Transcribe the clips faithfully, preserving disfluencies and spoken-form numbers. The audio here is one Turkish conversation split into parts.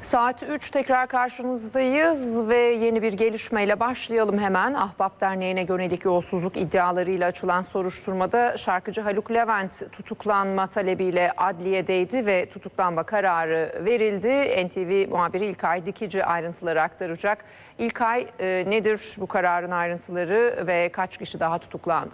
Saat üç tekrar karşınızdayız ve yeni bir gelişmeyle başlayalım hemen. Ahbap Derneği'ne yönelik yolsuzluk iddialarıyla açılan soruşturmada şarkıcı Haluk Levent tutuklanma talebiyle adliyedeydi ve tutuklanma kararı verildi. N T V muhabiri İlkay Dikici ayrıntıları aktaracak. İlkay, e, nedir bu kararın ayrıntıları ve kaç kişi daha tutuklandı?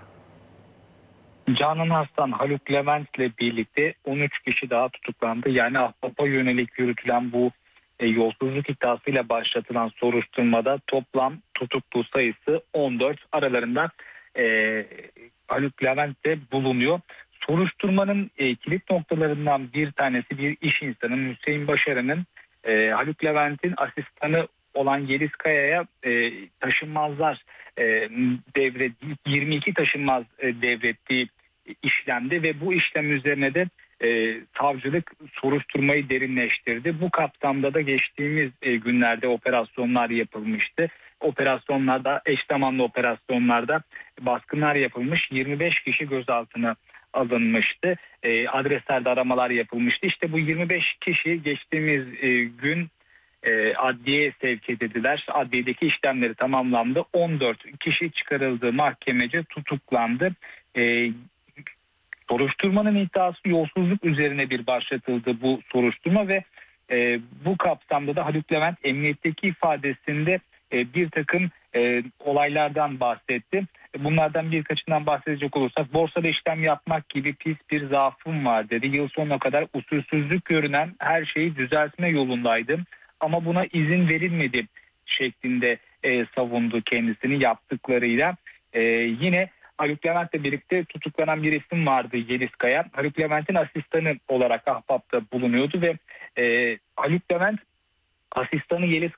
Canan Arslan, Haluk Levent ile birlikte on üç kişi daha tutuklandı. Yani Ahbap'a yönelik yürütülen bu e, yolsuzluk iddiasıyla başlatılan soruşturmada toplam tutuklu sayısı on dört. Aralarında e, Haluk Levent de bulunuyor. Soruşturmanın e, kilit noktalarından bir tanesi bir iş insanının Hüseyin Başaran'ın e, Haluk Levent'in asistanı olan Yeliz Kaya'ya e, taşınmazlar e, devret yirmi iki taşınmaz e, devrettiği işlemde ve bu işlem üzerine de e, savcılık soruşturmayı derinleştirdi. Bu kapsamda da geçtiğimiz e, günlerde operasyonlar yapılmıştı. Operasyonlarda, eş zamanlı operasyonlarda baskınlar yapılmış, yirmi beş kişi gözaltına alınmıştı. E, adreslerde aramalar yapılmıştı. İşte bu yirmi beş kişi geçtiğimiz e, gün e, adliyeye sevk edildiler. Adliyedeki işlemleri tamamlandı. on dört kişi çıkarıldı, mahkemece tutuklandı. E, soruşturmanın iddiası yolsuzluk üzerine bir başlatıldı bu soruşturma ve e, bu kapsamda da Haluk Levent emniyetteki ifadesinde e, bir takım e, olaylardan bahsetti. Bunlardan birkaçından bahsedecek olursak, borsada işlem yapmak gibi pis bir zaafım var dedi. Yıl sonuna kadar usulsüzlük görünen her şeyi düzeltme yolundaydım ama buna izin verilmedi şeklinde e, savundu kendisini yaptıklarıyla. E, yine Haluk Levent'le birlikte tutuklanan bir isim vardı, Yeliz Kaya. Haluk Levent'in asistanı olarak Ahbap'ta bulunuyordu ve e, Haluk Levent asistanı Yeliz